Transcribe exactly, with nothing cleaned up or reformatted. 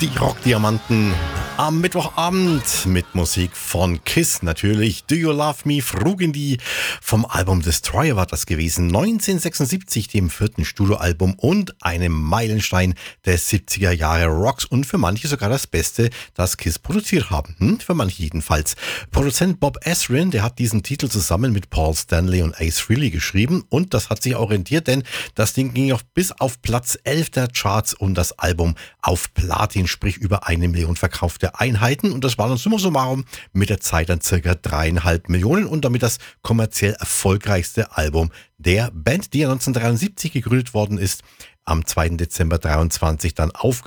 Die Rockdiamanten am Mittwochabend mit Musik von Kiss natürlich. Do You Love Me? Frugen die. Vom Album Destroyer war das gewesen. neunzehnhundertsechsundsiebzig, dem vierten Studioalbum und einem Meilenstein der siebziger Jahre Rocks und für manche sogar das Beste, das Kiss produziert haben. Hm? Für manche jedenfalls. Produzent Bob Ezrin, der hat diesen Titel zusammen mit Paul Stanley und Ace Frehley geschrieben und das hat sich orientiert, denn das Ding ging auch bis auf Platz elf der Charts und das Album auf Platin, sprich über eine Million verkaufte Einheiten und das war dann summa summarum mit der Zeit dann circa dreieinhalb Millionen und damit das kommerziell erfolgreichste Album der Band, die ja neunzehnhundertdreiundsiebzig gegründet worden ist, am zweiten Dezember dreiundzwanzig dann auf